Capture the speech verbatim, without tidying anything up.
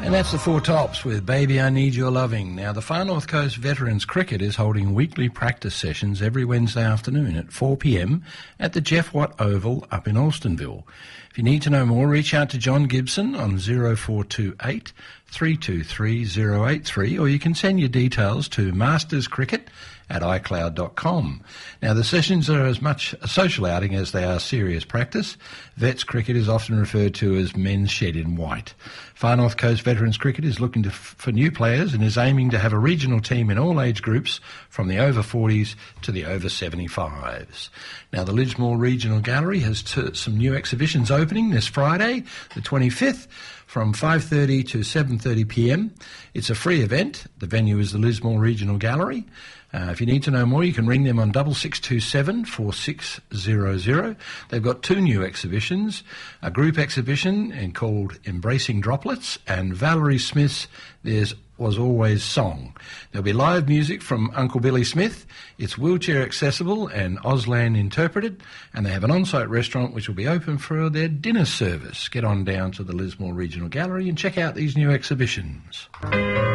And that's the Four Tops with Baby I Need Your Loving. Now, the Far North Coast Veterans Cricket is holding weekly practice sessions every Wednesday afternoon at four p m at the Jeff Watt Oval up in Alstonville. If you need to know more, reach out to John Gibson on zero four two eight, three two three, zero eight three, or you can send your details to masterscricket at i cloud dot com. Now, the sessions are as much a social outing as they are serious practice. Vets cricket is often referred to as men's shed in white. Far North Coast Veterans Cricket is looking to f- for new players and is aiming to have a regional team in all age groups from the over forties to the over seventy-fives. Now, the Lismore Regional Gallery has t- some new exhibitions opening this Friday, the twenty-fifth, from five thirty to seven thirty p m. It's a free event. The venue is the Lismore Regional Gallery. Uh, if you need to know more, you can ring them on double six two seven, four six zero zero. They've got two new exhibitions, a group exhibition and called Embracing Droplets, and Valerie Smith's There's Was Always Song. There'll be live music from Uncle Billy Smith. It's wheelchair accessible and Auslan interpreted, and they have an on-site restaurant which will be open for their dinner service. Get on down to the Lismore Regional Gallery and check out these new exhibitions.